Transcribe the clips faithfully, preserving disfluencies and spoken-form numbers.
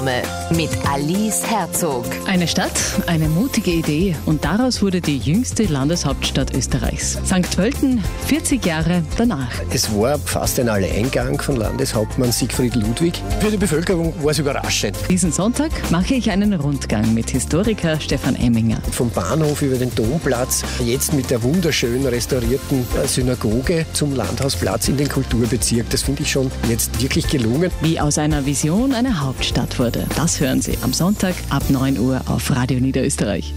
Mit Alice Herzog. Eine Stadt, eine mutige Idee und daraus wurde die jüngste Landeshauptstadt Österreichs. Sankt Pölten, vierzig Jahre danach. Es war fast ein Alleingang von Landeshauptmann Siegfried Ludwig. Für die Bevölkerung war es überraschend. Diesen Sonntag mache ich einen Rundgang mit Historiker Stefan Emminger. Vom Bahnhof über den Domplatz, jetzt mit der wunderschön restaurierten Synagoge zum Landhausplatz in den Kulturbezirk. Das finde ich schon jetzt wirklich gelungen. Wie aus einer Vision eine Hauptstadt wurde. Das hören Sie am Sonntag ab neun Uhr auf Radio Niederösterreich.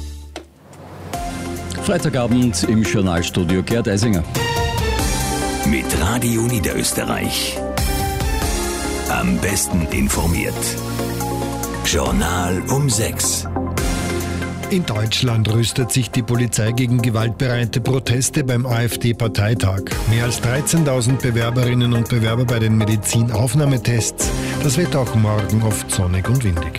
Freitagabend im Journalstudio Gerd Eisinger. Mit Radio Niederösterreich. Am besten informiert. Journal um sechs. In Deutschland rüstet sich die Polizei gegen gewaltbereite Proteste beim AfD-Parteitag. Mehr als dreizehntausend Bewerberinnen und Bewerber bei den Medizinaufnahmetests. Das Wetter auch morgen oft sonnig und windig.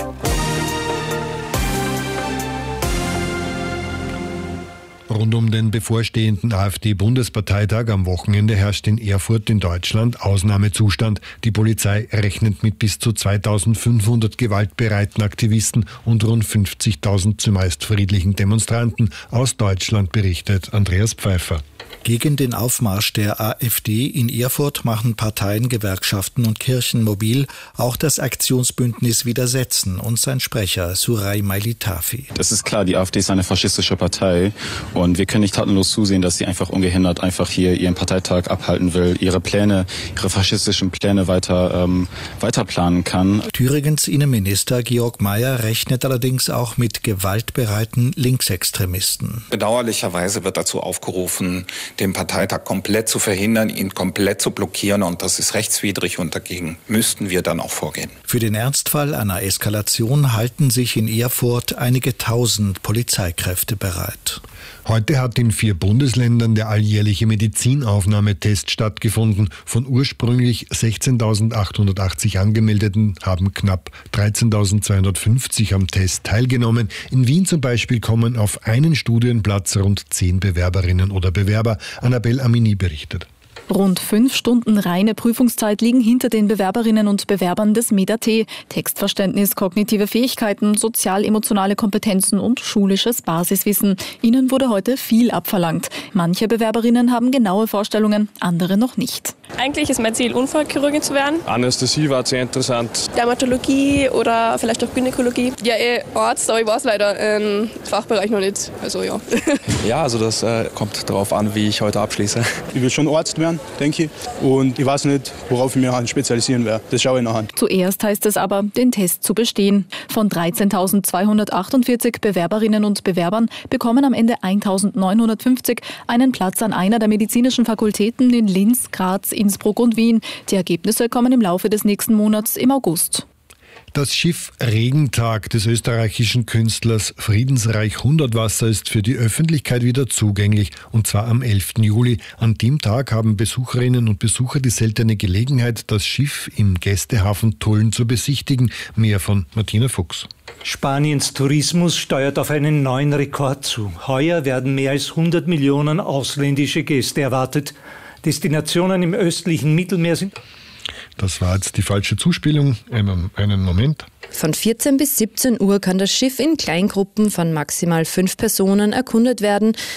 Rund um den bevorstehenden AfD-Bundesparteitag am Wochenende herrscht in Erfurt in Deutschland Ausnahmezustand. Die Polizei rechnet mit bis zu zweitausendfünfhundert gewaltbereiten Aktivisten und rund fünfzigtausend zumeist friedlichen Demonstranten. Aus Deutschland berichtet Andreas Pfeiffer. Gegen den Aufmarsch der AfD in Erfurt machen Parteien, Gewerkschaften und Kirchen mobil. Auch das Aktionsbündnis Widersetzen und sein Sprecher Suray Mailitafi. Das ist klar, die AfD ist eine faschistische Partei und wir können nicht tatenlos zusehen, dass sie einfach ungehindert einfach hier ihren Parteitag abhalten will, ihre Pläne, ihre faschistischen Pläne weiter, ähm, weiter planen kann. Thüringens Innenminister Georg Mayer rechnet allerdings auch mit gewaltbereiten Linksextremisten. Bedauerlicherweise wird dazu aufgerufen, den Parteitag komplett zu verhindern, ihn komplett zu blockieren, und das ist rechtswidrig und dagegen müssten wir dann auch vorgehen. Für den Ernstfall einer Eskalation halten sich in Erfurt einige tausend Polizeikräfte bereit. Heute hat in vier Bundesländern der alljährliche Medizinaufnahmetest stattgefunden. Von ursprünglich sechzehntausendachthundertachtzig Angemeldeten haben knapp dreizehntausendzweihundertfünfzig am Test teilgenommen. In Wien zum Beispiel kommen auf einen Studienplatz rund zehn Bewerberinnen oder Bewerber. Annabelle Amini berichtet. Rund fünf Stunden reine Prüfungszeit liegen hinter den Bewerberinnen und Bewerbern des MedAT. Textverständnis, kognitive Fähigkeiten, sozial-emotionale Kompetenzen und schulisches Basiswissen. Ihnen wurde heute viel abverlangt. Manche Bewerberinnen haben genaue Vorstellungen, andere noch nicht. Eigentlich ist mein Ziel, Unfallchirurgin zu werden. Anästhesie war sehr interessant. Dermatologie oder vielleicht auch Gynäkologie. Ja, eh Arzt, aber ich weiß leider im Fachbereich noch nicht. Also ja. Ja, also das äh, kommt darauf an, wie ich heute abschließe. Ich will schon Arzt werden, denke ich. Und ich weiß nicht, worauf ich mich halt spezialisieren werde. Das schaue ich nachher. Zuerst heißt es aber, den Test zu bestehen. Von dreizehntausendzweihundertachtundvierzig Bewerberinnen und Bewerbern bekommen am Ende eintausendneunhundertfünfzig einen Platz an einer der medizinischen Fakultäten in Linz, Graz, Innsbruck und Wien. Die Ergebnisse kommen im Laufe des nächsten Monats im August. Das Schiff Regentag des österreichischen Künstlers Friedensreich Hundertwasser ist für die Öffentlichkeit wieder zugänglich, und zwar am elften Juli. An dem Tag haben Besucherinnen und Besucher die seltene Gelegenheit, das Schiff im Gästehafen Tulln zu besichtigen. Mehr von Martina Fuchs. Spaniens Tourismus steuert auf einen neuen Rekord zu. Heuer werden mehr als hundert Millionen ausländische Gäste erwartet. Destinationen im östlichen Mittelmeer sind... Das war jetzt die falsche Zuspielung. Einen, einen Moment. Von vierzehn bis siebzehn Uhr kann das Schiff in Kleingruppen von maximal fünf Personen erkundet werden.